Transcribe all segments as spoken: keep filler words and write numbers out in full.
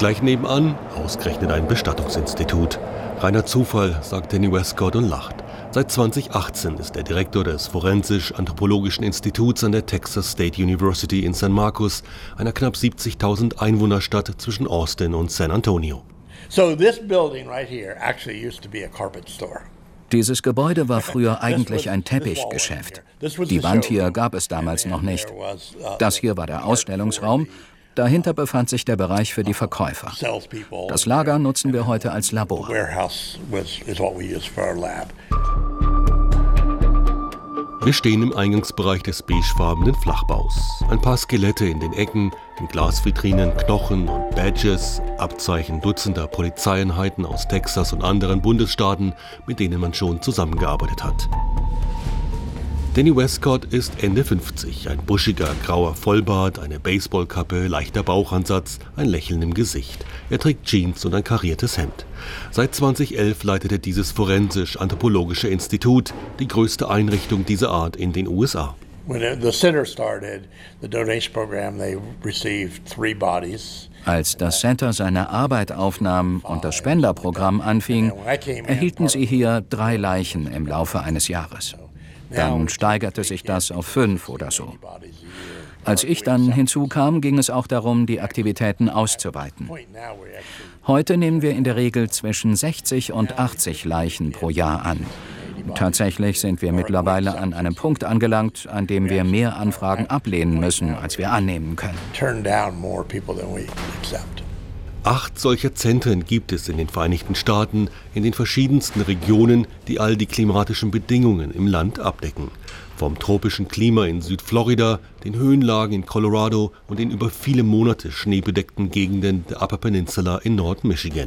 Gleich nebenan ausgerechnet ein Bestattungsinstitut. Reiner Zufall, sagt Danny Westcott und lacht. Seit zweitausendachtzehn ist er Direktor des Forensisch-Anthropologischen Instituts an der Texas State University in San Marcos, einer knapp siebzigtausend Einwohnerstadt zwischen Austin und San Antonio. So this building right here actually used to be a carpet store. Dieses Gebäude war früher eigentlich ein Teppichgeschäft. Die Wand hier gab es damals noch nicht. Das hier war der Ausstellungsraum. Dahinter befand sich der Bereich für die Verkäufer. Das Lager nutzen wir heute als Labor. Wir stehen im Eingangsbereich des beigefarbenen Flachbaus. Ein paar Skelette in den Ecken, in Glasvitrinen Knochen und Badges, Abzeichen dutzender Polizeieinheiten aus Texas und anderen Bundesstaaten, mit denen man schon zusammengearbeitet hat. Danny Westcott ist Ende fünfzig, ein buschiger grauer Vollbart, eine Baseballkappe, leichter Bauchansatz, ein Lächeln im Gesicht. Er trägt Jeans und ein kariertes Hemd. Seit zweitausendelf leitet er dieses Forensisch-Anthropologische Institut, die größte Einrichtung dieser Art in den U S A. Als das Center seine Arbeit aufnahm und das Spenderprogramm anfing, erhielten sie hier drei Leichen im Laufe eines Jahres. Dann steigerte sich das auf fünf oder so. Als ich dann hinzukam, ging es auch darum, die Aktivitäten auszuweiten. Heute nehmen wir in der Regel zwischen sechzig und achtzig Leichen pro Jahr an. Tatsächlich sind wir mittlerweile an einem Punkt angelangt, an dem wir mehr Anfragen ablehnen müssen, als wir annehmen können. Acht solcher Zentren gibt es in den Vereinigten Staaten, in den verschiedensten Regionen, die all die klimatischen Bedingungen im Land abdecken. Vom tropischen Klima in Südflorida, den Höhenlagen in Colorado und den über viele Monate schneebedeckten Gegenden der Upper Peninsula in Nord-Michigan.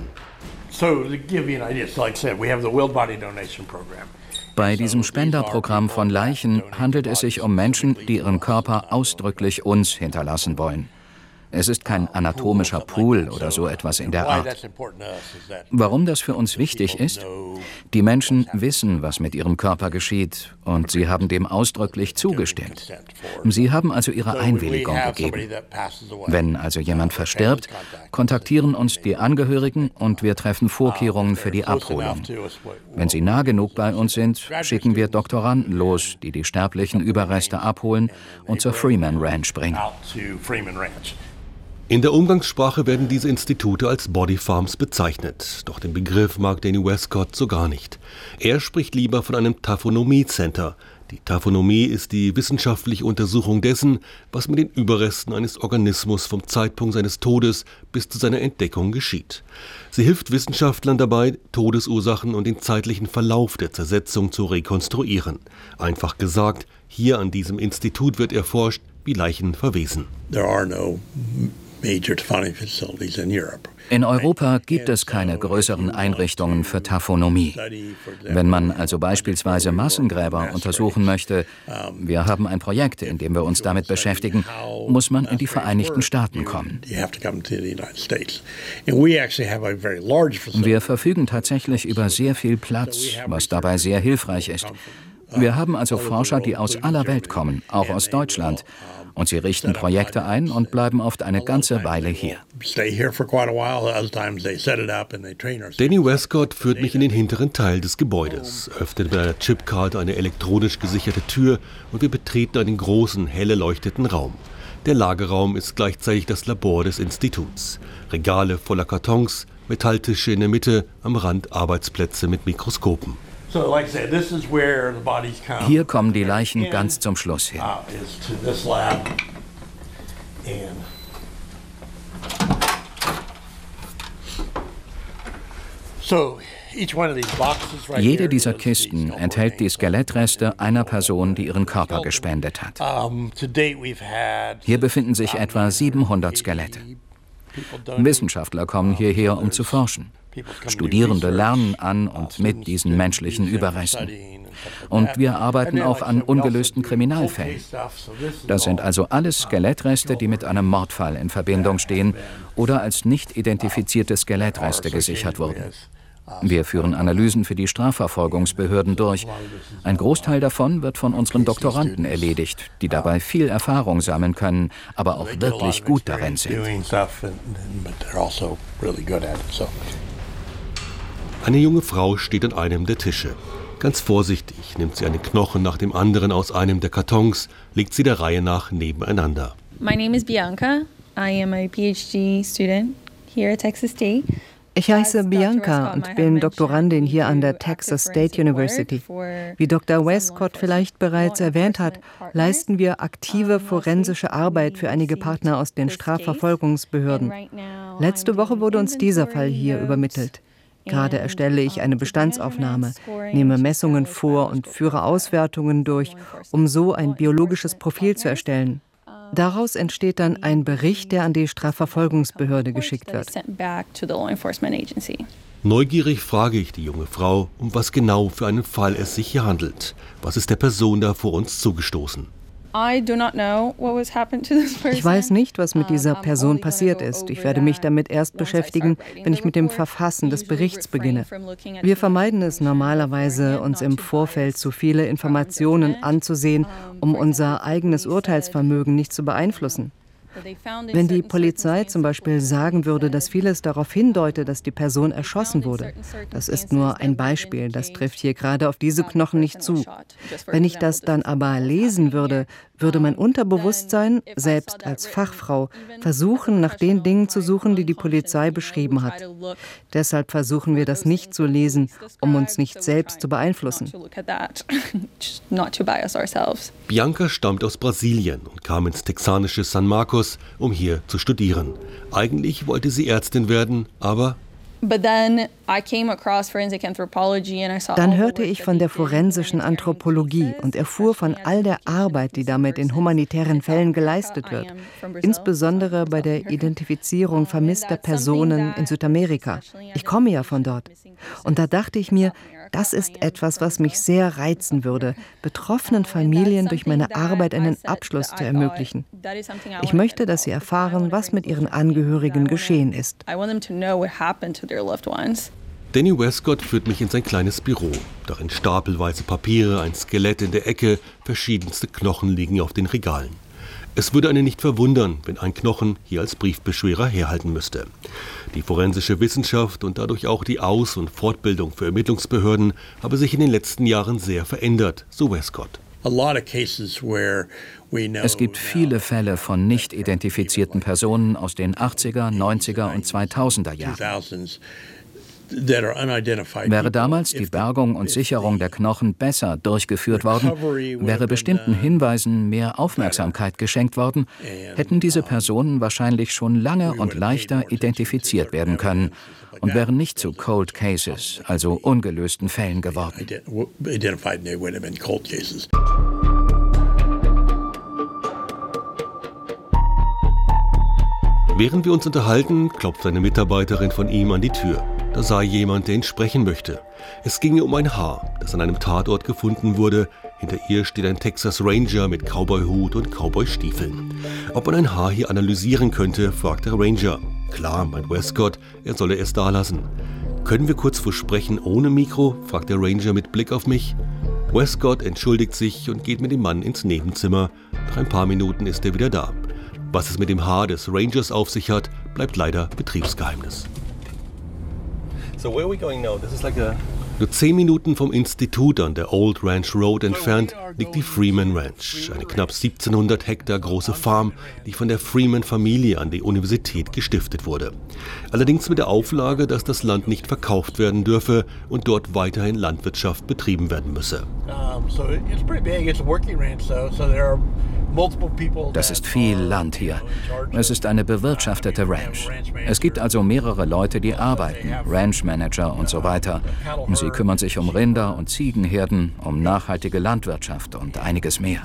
Bei diesem Spenderprogramm von Leichen handelt es sich um Menschen, die ihren Körper ausdrücklich uns hinterlassen wollen. Es ist kein anatomischer Pool oder so etwas in der Art. Warum das für uns wichtig ist? Die Menschen wissen, was mit ihrem Körper geschieht, und sie haben dem ausdrücklich zugestimmt. Sie haben also ihre Einwilligung gegeben. Wenn also jemand verstirbt, kontaktieren uns die Angehörigen und wir treffen Vorkehrungen für die Abholung. Wenn sie nah genug bei uns sind, schicken wir Doktoranden los, die die sterblichen Überreste abholen und zur Freeman Ranch bringen. In der Umgangssprache werden diese Institute als Bodyfarms bezeichnet, doch den Begriff mag Danny Westcott so gar nicht. Er spricht lieber von einem Taphonomie-Center. Die Taphonomie ist die wissenschaftliche Untersuchung dessen, was mit den Überresten eines Organismus vom Zeitpunkt seines Todes bis zu seiner Entdeckung geschieht. Sie hilft Wissenschaftlern dabei, Todesursachen und den zeitlichen Verlauf der Zersetzung zu rekonstruieren. Einfach gesagt, hier an diesem Institut wird erforscht, wie Leichen verwesen. There are no major taphonomy facilities in Europe. In Europa gibt es keine größeren Einrichtungen für Taphonomie. Wenn man also beispielsweise Massengräber untersuchen möchte, wir haben ein Projekt, in dem wir uns damit beschäftigen, muss man in die Vereinigten Staaten kommen. Wir verfügen tatsächlich über sehr viel Platz, was dabei sehr hilfreich ist. Wir haben also Forscher, die aus aller Welt kommen, auch aus Deutschland. Und sie richten Projekte ein und bleiben oft eine ganze Weile hier. Danny Westcott führt mich in den hinteren Teil des Gebäudes, öffnet mit einer Chipkarte eine elektronisch gesicherte Tür und wir betreten einen großen, hell erleuchteten Raum. Der Lagerraum ist gleichzeitig das Labor des Instituts. Regale voller Kartons, Metalltische in der Mitte, am Rand Arbeitsplätze mit Mikroskopen. Hier kommen die Leichen ganz zum Schluss hin. Jede dieser Kisten enthält die Skelettreste einer Person, die ihren Körper gespendet hat. Hier befinden sich etwa siebenhundert Skelette. Wissenschaftler kommen hierher, um zu forschen. Studierende lernen an und mit diesen menschlichen Überresten. Und wir arbeiten auch an ungelösten Kriminalfällen. Das sind also alles Skelettreste, die mit einem Mordfall in Verbindung stehen oder als nicht identifizierte Skelettreste gesichert wurden. Wir führen Analysen für die Strafverfolgungsbehörden durch. Ein Großteil davon wird von unseren Doktoranden erledigt, die dabei viel Erfahrung sammeln können, aber auch wirklich gut darin sind. Eine junge Frau steht an einem der Tische. Ganz vorsichtig nimmt sie einen Knochen nach dem anderen aus einem der Kartons, legt sie der Reihe nach nebeneinander. My name is Bianca. I am a PhD student here at Texas State. Ich heiße Bianca und bin Doktorandin hier an der Texas State University. Wie Doktor Westcott vielleicht bereits erwähnt hat, leisten wir aktive forensische Arbeit für einige Partner aus den Strafverfolgungsbehörden. Letzte Woche wurde uns dieser Fall hier übermittelt. Gerade erstelle ich eine Bestandsaufnahme, nehme Messungen vor und führe Auswertungen durch, um so ein biologisches Profil zu erstellen. Daraus entsteht dann ein Bericht, der an die Strafverfolgungsbehörde geschickt wird. Neugierig frage ich die junge Frau, um was genau für einen Fall es sich hier handelt. Was ist der Person da vor uns zugestoßen? Ich weiß nicht, was mit dieser Person passiert ist. Ich werde mich damit erst beschäftigen, wenn ich mit dem Verfassen des Berichts beginne. Wir vermeiden es normalerweise, uns im Vorfeld zu viele Informationen anzusehen, um unser eigenes Urteilsvermögen nicht zu beeinflussen. Wenn die Polizei zum Beispiel sagen würde, dass vieles darauf hindeutet, dass die Person erschossen wurde, das ist nur ein Beispiel, das trifft hier gerade auf diese Knochen nicht zu. Wenn ich das dann aber lesen würde, würde mein Unterbewusstsein, selbst als Fachfrau, versuchen, nach den Dingen zu suchen, die die Polizei beschrieben hat. Deshalb versuchen wir das nicht zu lesen, um uns nicht selbst zu beeinflussen. Bianca stammt aus Brasilien und kam ins texanische San Marcos, um hier zu studieren. Eigentlich wollte sie Ärztin werden, aber... Dann hörte ich von der forensischen Anthropologie und erfuhr von all der Arbeit, die damit in humanitären Fällen geleistet wird, insbesondere bei der Identifizierung vermisster Personen in Südamerika. Ich komme ja von dort. Und da dachte ich mir, das ist etwas, was mich sehr reizen würde, betroffenen Familien durch meine Arbeit einen Abschluss zu ermöglichen. Ich möchte, dass sie erfahren, was mit ihren Angehörigen geschehen ist. Danny Westcott führt mich in sein kleines Büro. Darin stapelweise Papiere, ein Skelett in der Ecke, verschiedenste Knochen liegen auf den Regalen. Es würde einen nicht verwundern, wenn ein Knochen hier als Briefbeschwerer herhalten müsste. Die forensische Wissenschaft und dadurch auch die Aus- und Fortbildung für Ermittlungsbehörden habe sich in den letzten Jahren sehr verändert, so Westcott. Es gibt viele Fälle von nicht identifizierten Personen aus den achtziger, neunziger und zweitausender Jahren. Wäre damals die Bergung und Sicherung der Knochen besser durchgeführt worden, wäre bestimmten Hinweisen mehr Aufmerksamkeit geschenkt worden, hätten diese Personen wahrscheinlich schon lange und leichter identifiziert werden können und wären nicht zu Cold Cases, also ungelösten Fällen geworden. Während wir uns unterhalten, klopft eine Mitarbeiterin von ihm an die Tür. Da sei jemand, der ihn sprechen möchte. Es ginge um ein Haar, das an einem Tatort gefunden wurde. Hinter ihr steht ein Texas Ranger mit Cowboyhut und Cowboystiefeln. Ob man ein Haar hier analysieren könnte, fragt der Ranger. Klar, meint Westcott, er solle es da lassen. Können wir kurz vorsprechen ohne Mikro, fragt der Ranger mit Blick auf mich. Westcott entschuldigt sich und geht mit dem Mann ins Nebenzimmer. Nach ein paar Minuten ist er wieder da. Was es mit dem Haar des Rangers auf sich hat, bleibt leider Betriebsgeheimnis. So where are we going now? This is like a... Nur zehn Minuten vom Institut an der Old Ranch Road entfernt liegt die Freeman Ranch, eine knapp siebzehnhundert Hektar große Farm, die von der Freeman-Familie an die Universität gestiftet wurde. Allerdings mit der Auflage, dass das Land nicht verkauft werden dürfe und dort weiterhin Landwirtschaft betrieben werden müsse. Das ist viel Land hier. Es ist eine bewirtschaftete Ranch. Es gibt also mehrere Leute, die arbeiten, Ranchmanager und so weiter. Sie kümmern sich um Rinder- und Ziegenherden, um nachhaltige Landwirtschaft und einiges mehr.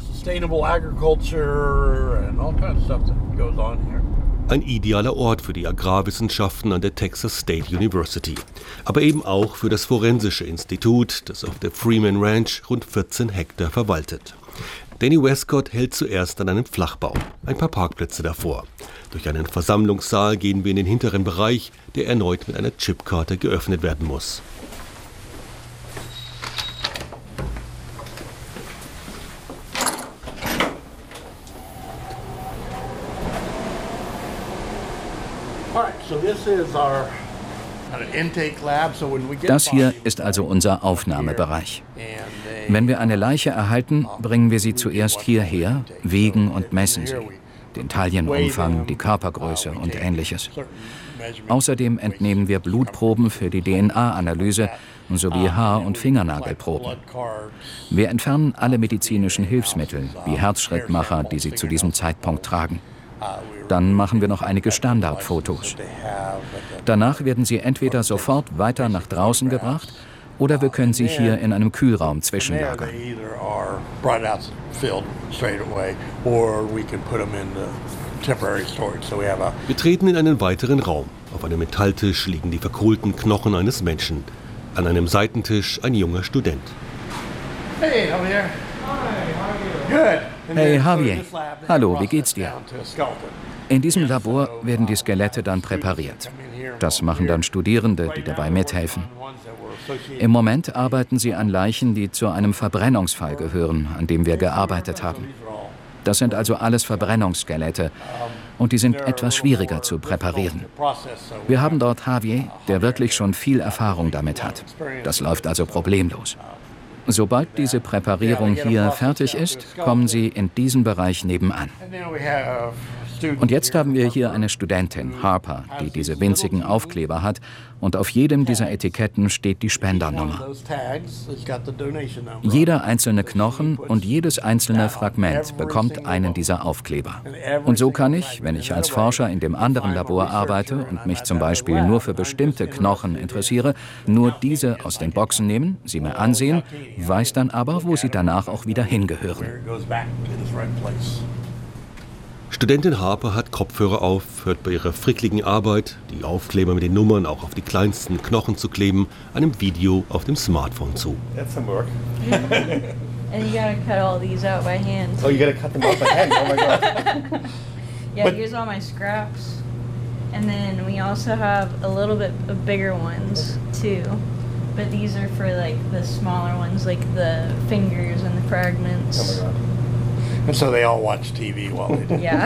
Ein idealer Ort für die Agrarwissenschaften an der Texas State University. Aber eben auch für das Forensische Institut, das auf der Freeman Ranch rund vierzehn Hektar verwaltet. Danny Westcott hält zuerst an einem Flachbau, ein paar Parkplätze davor. Durch einen Versammlungssaal gehen wir in den hinteren Bereich, der erneut mit einer Chipkarte geöffnet werden muss. Das hier ist also unser Aufnahmebereich. Wenn wir eine Leiche erhalten, bringen wir sie zuerst hierher, wiegen und messen sie. Den Taillenumfang, die Körpergröße und Ähnliches. Außerdem entnehmen wir Blutproben für die D N A-Analyse sowie Haar- und Fingernagelproben. Wir entfernen alle medizinischen Hilfsmittel, wie Herzschrittmacher, die sie zu diesem Zeitpunkt tragen. Dann machen wir noch einige Standardfotos. Danach werden sie entweder sofort weiter nach draußen gebracht oder wir können sie hier in einem Kühlraum zwischenlagern. Wir treten in einen weiteren Raum. Auf einem Metalltisch liegen die verkohlten Knochen eines Menschen. An einem Seitentisch ein junger Student. Hey, Javier. Hallo, wie geht's dir? In diesem Labor werden die Skelette dann präpariert. Das machen dann Studierende, die dabei mithelfen. Im Moment arbeiten sie an Leichen, die zu einem Verbrennungsfall gehören, an dem wir gearbeitet haben. Das sind also alles Verbrennungsskelette und die sind etwas schwieriger zu präparieren. Wir haben dort Javier, der wirklich schon viel Erfahrung damit hat. Das läuft also problemlos. Sobald diese Präparierung hier fertig ist, kommen sie in diesen Bereich nebenan. Und jetzt haben wir hier eine Studentin, Harper, die diese winzigen Aufkleber hat und auf jedem dieser Etiketten steht die Spendernummer. Jeder einzelne Knochen und jedes einzelne Fragment bekommt einen dieser Aufkleber. Und so kann ich, wenn ich als Forscher in dem anderen Labor arbeite und mich zum Beispiel nur für bestimmte Knochen interessiere, nur diese aus den Boxen nehmen, sie mir ansehen, weiß dann aber, wo sie danach auch wieder hingehören. Studentin Harper hat Kopfhörer auf, hört bei ihrer frickligen Arbeit, die Aufkleber mit den Nummern auch auf die kleinsten Knochen zu kleben, einem Video auf dem Smartphone zu. And you gotta cut all these out by hand. Oh, you gotta cut them out by hand? Oh my God. Yeah, but here's all my scraps. And then we also have a little bit of bigger ones too. But these are for like the smaller ones, like the fingers and the fragments. Oh my God. And so they all watch T V while they do. Yeah.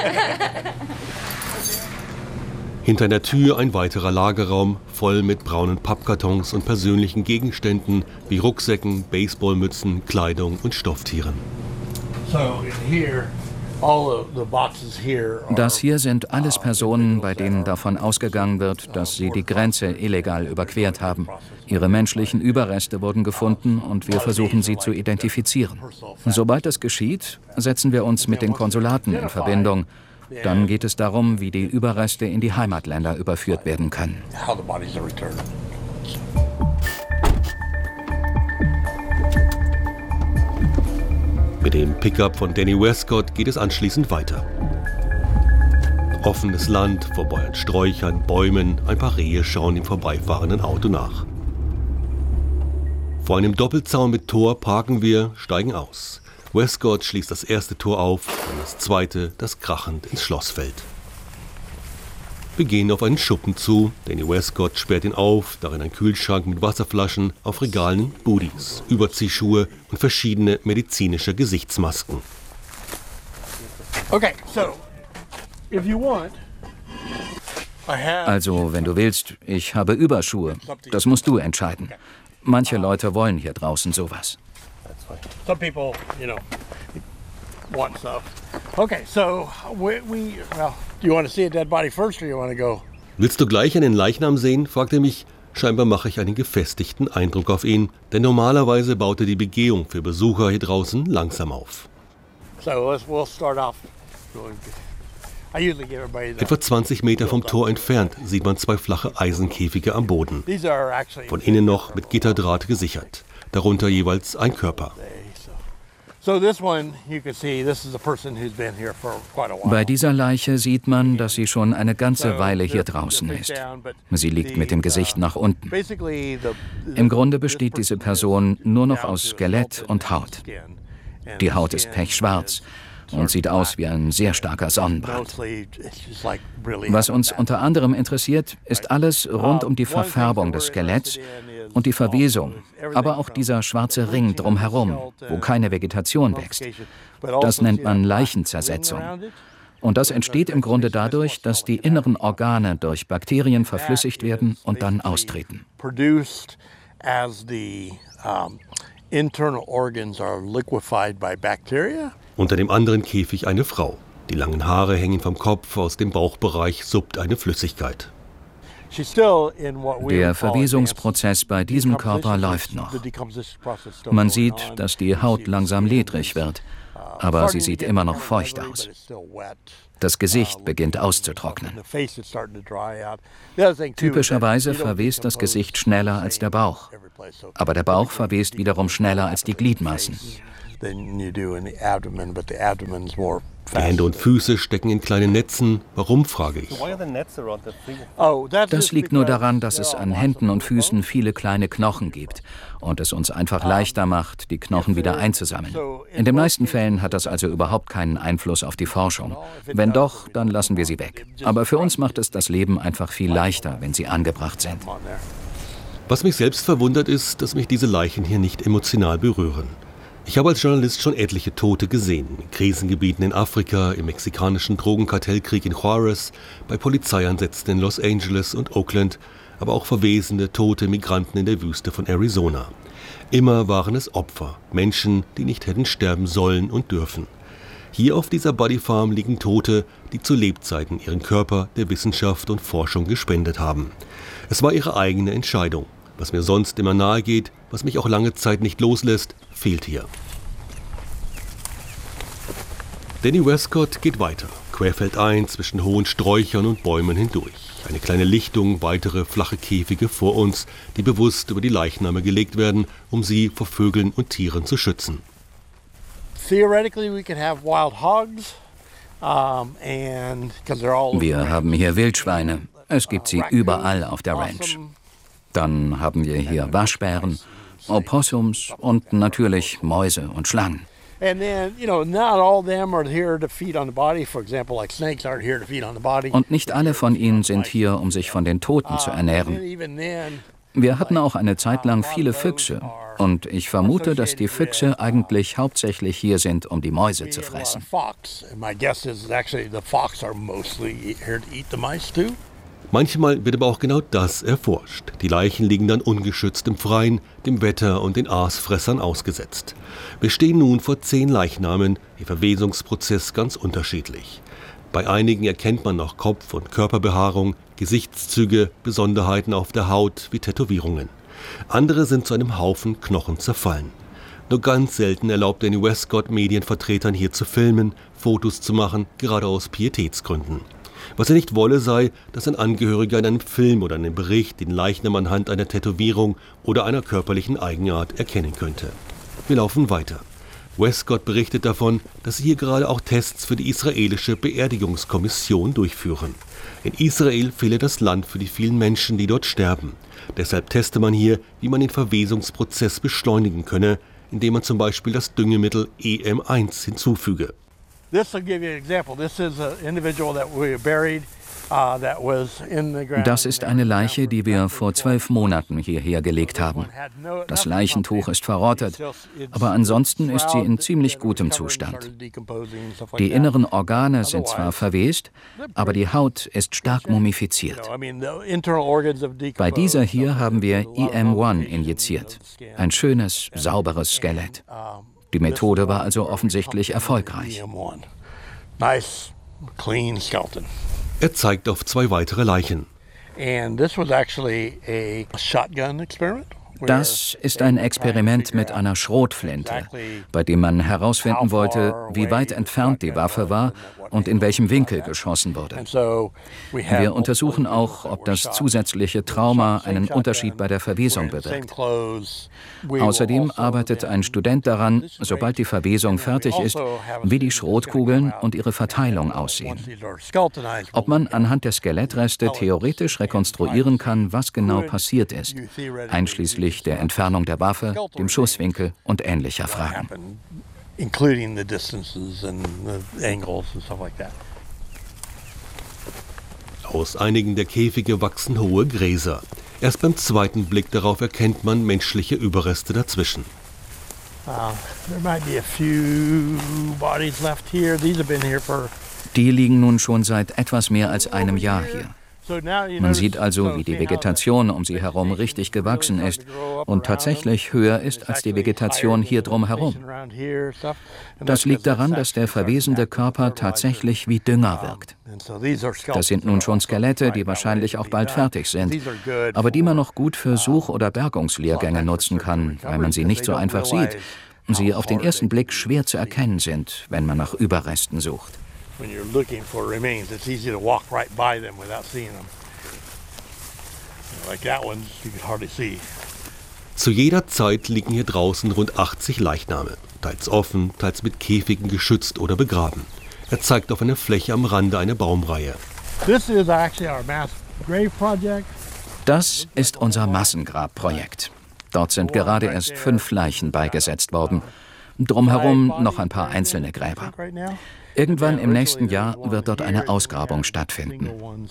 Hinter einer Tür ein weiterer Lagerraum, voll mit braunen Pappkartons und persönlichen Gegenständen wie Rucksäcken, Baseballmützen, Kleidung und Stofftieren. So in here, all the boxes here are, Das hier sind alles Personen, bei denen davon ausgegangen wird, dass sie die Grenze illegal überquert haben. Ihre menschlichen Überreste wurden gefunden und wir versuchen sie zu identifizieren. Sobald das geschieht, setzen wir uns mit den Konsulaten in Verbindung. Dann geht es darum, wie die Überreste in die Heimatländer überführt werden können. how the bodies are returned. Mit dem Pickup von Danny Westcott geht es anschließend weiter. Offenes Land, vorbei an Sträuchern, Bäumen, ein paar Rehe schauen dem vorbeifahrenden Auto nach. Vor einem Doppelzaun mit Tor parken wir, steigen aus. Westcott schließt das erste Tor auf, dann das zweite, das krachend ins Schloss fällt. Wir gehen auf einen Schuppen zu, Danny Westcott sperrt ihn auf, darin ein Kühlschrank mit Wasserflaschen, auf Regalen Booties, Überziehschuhe und verschiedene medizinische Gesichtsmasken. Okay, so if you want, I have Also, wenn du willst, ich habe Überschuhe. Das musst du entscheiden. Manche Leute wollen hier draußen sowas. some people, you know, want stuff. Okay, so we, we well, do you want to see a dead body first or you want to go? Willst du gleich einen Leichnam sehen? Fragt er mich. Scheinbar mache ich einen gefestigten Eindruck auf ihn, denn normalerweise baut er die Begehung für Besucher hier draußen langsam auf. So let's, we'll start off. I usually give everybody the, Etwa zwanzig Meter vom Tor entfernt sieht man zwei flache Eisenkäfige am Boden. these are actually Von innen noch mit Gitterdraht gesichert. Darunter jeweils ein Körper. So this one you can see this is a person who's been here for quite a while. Bei dieser Leiche sieht man, dass sie schon eine ganze Weile hier draußen ist. Sie liegt mit dem Gesicht nach unten. Basically the, Im Grunde besteht diese Person nur noch aus Skelett und Haut. Die Haut ist pechschwarz und sieht aus wie ein sehr starker Sonnenbrand. Was uns unter anderem interessiert, ist alles rund um die Verfärbung des Skeletts und die Verwesung, aber auch dieser schwarze Ring drumherum, wo keine Vegetation wächst. Das nennt man Leichenzersetzung. Und das entsteht im Grunde dadurch, dass die inneren Organe durch Bakterien verflüssigt werden und dann austreten. Unter dem anderen Käfig eine Frau. Die langen Haare hängen vom Kopf, aus dem Bauchbereich suppt eine Flüssigkeit. Der Verwesungsprozess bei diesem Körper läuft noch. Man sieht, dass die Haut langsam ledrig wird, aber sie sieht immer noch feucht aus. Das Gesicht beginnt auszutrocknen. Typischerweise verwest das Gesicht schneller als der Bauch, aber der Bauch verwest wiederum schneller als die Gliedmaßen. Die Hände und Füße stecken in kleinen Netzen. Warum, frage ich. Das liegt nur daran, dass es an Händen und Füßen viele kleine Knochen gibt und es uns einfach leichter macht, die Knochen wieder einzusammeln. In den meisten Fällen hat das also überhaupt keinen Einfluss auf die Forschung. Wenn doch, dann lassen wir sie weg. Aber für uns macht es das Leben einfach viel leichter, wenn sie angebracht sind. Was mich selbst verwundert ist, dass mich diese Leichen hier nicht emotional berühren. Ich habe als Journalist schon etliche Tote gesehen, in Krisengebieten in Afrika, im mexikanischen Drogenkartellkrieg in Juarez, bei Polizeieinsätzen in Los Angeles und Oakland, aber auch verwesende, tote Migranten in der Wüste von Arizona. Immer waren es Opfer, Menschen, die nicht hätten sterben sollen und dürfen. Hier auf dieser Bodyfarm liegen Tote, die zu Lebzeiten ihren Körper der Wissenschaft und Forschung gespendet haben. Es war ihre eigene Entscheidung. Was mir sonst immer nahe geht, was mich auch lange Zeit nicht loslässt, fehlt hier. Danny Westcott geht weiter, querfeldein zwischen hohen Sträuchern und Bäumen hindurch. Eine kleine Lichtung, weitere flache Käfige vor uns, die bewusst über die Leichname gelegt werden, um sie vor Vögeln und Tieren zu schützen. Wir haben hier Wildschweine. Es gibt sie überall auf der Ranch. Dann haben wir hier Waschbären, Opossums und natürlich Mäuse und Schlangen. Und nicht alle von ihnen sind hier, um sich von den Toten zu ernähren. Wir hatten auch eine Zeit lang viele Füchse. Und ich vermute, dass die Füchse eigentlich hauptsächlich hier sind, um die Mäuse zu fressen. Manchmal wird aber auch genau das erforscht. Die Leichen liegen dann ungeschützt im Freien, dem Wetter und den Aasfressern ausgesetzt. Wir stehen nun vor zehn Leichnamen, ihr Verwesungsprozess ganz unterschiedlich. Bei einigen erkennt man noch Kopf- und Körperbehaarung, Gesichtszüge, Besonderheiten auf der Haut wie Tätowierungen. Andere sind zu einem Haufen Knochen zerfallen. Nur ganz selten erlaubt Danny Westcott Medienvertretern hier zu filmen, Fotos zu machen, gerade aus Pietätsgründen. Was er nicht wolle, sei, dass ein Angehöriger in einem Film oder einem Bericht den Leichnam anhand einer Tätowierung oder einer körperlichen Eigenart erkennen könnte. Wir laufen weiter. Westcott berichtet davon, dass sie hier gerade auch Tests für die israelische Beerdigungskommission durchführen. In Israel fehle das Land für die vielen Menschen, die dort sterben. Deshalb teste man hier, wie man den Verwesungsprozess beschleunigen könne, indem man zum Beispiel das Düngemittel E M eins hinzufüge. This will give you an example. This is an individual that we buried. Das ist eine Leiche, die wir vor zwölf Monaten hierher gelegt haben. Das Leichentuch ist verrottet, aber ansonsten ist sie in ziemlich gutem Zustand. Die inneren Organe sind zwar verwest, aber die Haut ist stark mumifiziert. Bei dieser hier haben wir E M eins injiziert. Ein schönes, sauberes Skelett. Die Methode war also offensichtlich erfolgreich. Nice, clean skeleton. Er zeigt auf zwei weitere Leichen. Das ist ein Experiment mit einer Schrotflinte, bei dem man herausfinden wollte, wie weit entfernt die Waffe war und in welchem Winkel geschossen wurde. Wir untersuchen auch, ob das zusätzliche Trauma einen Unterschied bei der Verwesung bewirkt. Außerdem arbeitet ein Student daran, sobald die Verwesung fertig ist, wie die Schrotkugeln und ihre Verteilung aussehen. Ob man anhand der Skelettreste theoretisch rekonstruieren kann, was genau passiert ist, einschließlich der Entfernung der Waffe, dem Schusswinkel und ähnlicher Fragen. including the distances and the angles and stuff like that. Aus einigen der Käfige wachsen hohe Gräser. Erst beim zweiten Blick darauf erkennt man menschliche Überreste dazwischen. Uh, there might be a few bodies left here. These have been here for. Die liegen nun schon seit etwas mehr als einem Jahr hier. Man sieht also, wie die Vegetation um sie herum richtig gewachsen ist und tatsächlich höher ist als die Vegetation hier drumherum. Das liegt daran, dass der verwesende Körper tatsächlich wie Dünger wirkt. Das sind nun schon Skelette, die wahrscheinlich auch bald fertig sind, aber die man noch gut für Such- oder Bergungslehrgänge nutzen kann, weil man sie nicht so einfach sieht und sie auf den ersten Blick schwer zu erkennen sind, wenn man nach Überresten sucht. When you're looking for remains, it's easy to walk right by them without seeing them. Like that one, you can hardly see. Zu jeder Zeit liegen hier draußen rund achtzig Leichname, teils offen, teils mit Käfigen geschützt oder begraben. Er zeigt auf eine Fläche am Rande einer Baumreihe. This is actually our mass grave project. Das ist unser Massengrabprojekt. Dort sind gerade erst fünf Leichen beigesetzt worden. Drumherum noch ein paar einzelne Gräber. Irgendwann im nächsten Jahr wird dort eine Ausgrabung stattfinden.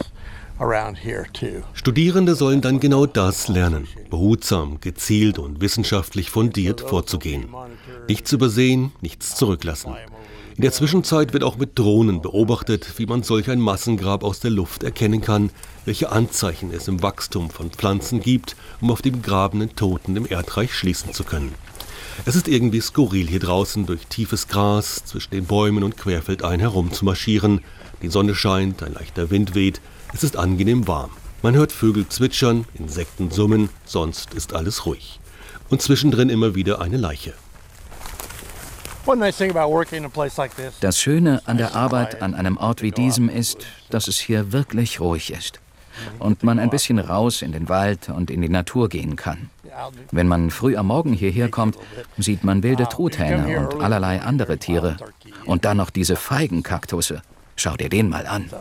Studierende sollen dann genau das lernen, behutsam, gezielt und wissenschaftlich fundiert vorzugehen. Nichts übersehen, nichts zurücklassen. In der Zwischenzeit wird auch mit Drohnen beobachtet, wie man solch ein Massengrab aus der Luft erkennen kann, welche Anzeichen es im Wachstum von Pflanzen gibt, um auf die begrabenen Toten im Erdreich schließen zu können. Es ist irgendwie skurril, hier draußen durch tiefes Gras zwischen den Bäumen und querfeldein herumzumarschieren. Die Sonne scheint, ein leichter Wind weht, es ist angenehm warm. Man hört Vögel zwitschern, Insekten summen, sonst ist alles ruhig. Und zwischendrin immer wieder eine Leiche. Das Schöne an der Arbeit an einem Ort wie diesem ist, dass es hier wirklich ruhig ist und man ein bisschen raus in den Wald und in die Natur gehen kann. Wenn man früh am Morgen hierher kommt, sieht man wilde Truthähne und allerlei andere Tiere. Und dann noch diese Feigenkaktusse. Schau dir den mal an.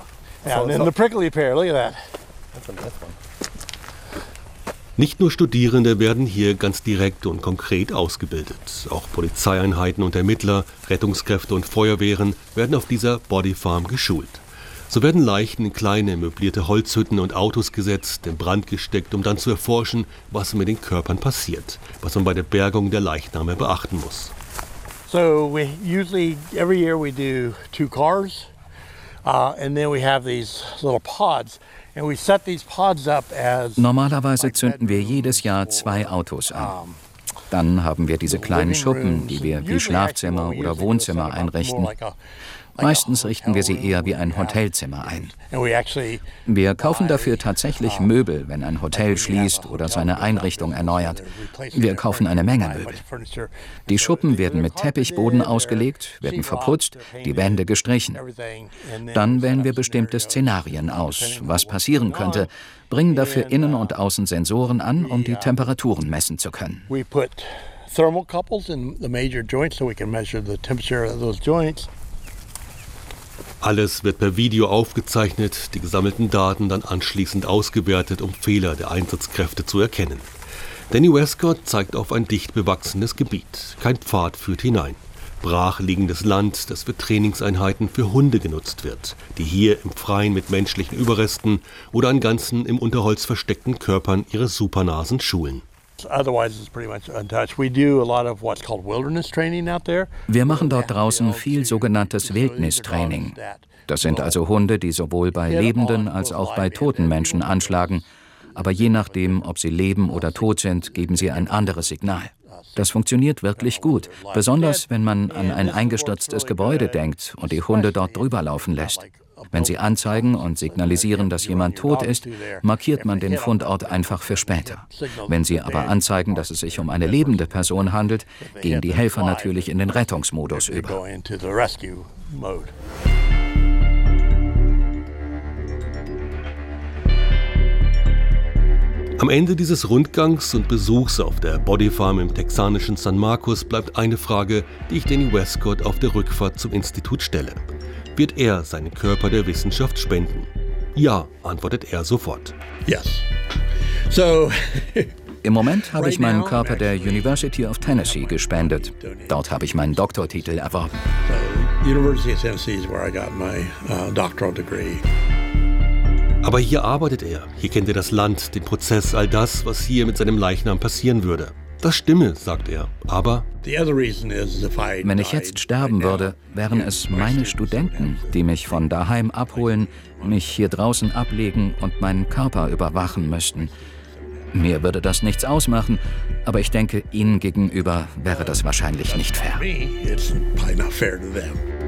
Nicht nur Studierende werden hier ganz direkt und konkret ausgebildet. Auch Polizeieinheiten und Ermittler, Rettungskräfte und Feuerwehren werden auf dieser Bodyfarm geschult. So werden Leichen in kleine möblierte Holzhütten und Autos gesetzt, in Brand gesteckt, um dann zu erforschen, was mit den Körpern passiert, was man bei der Bergung der Leichname beachten muss. So we usually every year we do two cars, uh, and then we have these little pods, and we set these pods up as. Normalerweise zünden wir jedes Jahr zwei Autos an. Dann haben wir diese kleinen Schuppen, die wir wie Schlafzimmer oder Wohnzimmer einrichten. Meistens richten wir sie eher wie ein Hotelzimmer ein. Wir kaufen dafür tatsächlich Möbel, wenn ein Hotel schließt oder seine Einrichtung erneuert. Wir kaufen eine Menge Möbel. Die Schuppen werden mit Teppichboden ausgelegt, werden verputzt, die Wände gestrichen. Dann wählen wir bestimmte Szenarien aus, was passieren könnte, bringen dafür Innen- und Außen Sensoren an, um die Temperaturen messen zu können. Thermocouples in the major joints so we can measure the temperature of those joints. Alles wird per Video aufgezeichnet, die gesammelten Daten dann anschließend ausgewertet, um Fehler der Einsatzkräfte zu erkennen. Danny Westcott zeigt auf ein dicht bewachsenes Gebiet. Kein Pfad führt hinein. Brach liegendes Land, das für Trainingseinheiten für Hunde genutzt wird, die hier im Freien mit menschlichen Überresten oder an ganzen im Unterholz versteckten Körpern ihre Supernasen schulen. Wir machen dort draußen viel sogenanntes Wildnistraining. Das sind also Hunde, die sowohl bei lebenden als auch bei toten Menschen anschlagen. Aber je nachdem, ob sie leben oder tot sind, geben sie ein anderes Signal. Das funktioniert wirklich gut, besonders wenn man an ein eingestürztes Gebäude denkt und die Hunde dort drüber laufen lässt. Wenn sie anzeigen und signalisieren, dass jemand tot ist, markiert man den Fundort einfach für später. Wenn sie aber anzeigen, dass es sich um eine lebende Person handelt, gehen die Helfer natürlich in den Rettungsmodus über. Am Ende dieses Rundgangs und Besuchs auf der Bodyfarm im texanischen San Marcos bleibt eine Frage, die ich Danny Westcott auf der Rückfahrt zum Institut stelle. Wird er seinen Körper der Wissenschaft spenden? Ja, antwortet er sofort. Yes. So Im Moment habe ich meinen Körper der University of Tennessee gespendet. Dort habe ich meinen Doktortitel erworben. University of Tennessee is where I got my uh, doctoral degree. Aber hier arbeitet er, hier kennt er das Land, den Prozess, all das, was hier mit seinem Leichnam passieren würde. Das stimme, sagt er, aber wenn ich jetzt sterben würde, wären es meine Studenten, die mich von daheim abholen, mich hier draußen ablegen und meinen Körper überwachen müssten. Mir würde das nichts ausmachen, aber ich denke, ihnen gegenüber wäre das wahrscheinlich nicht fair.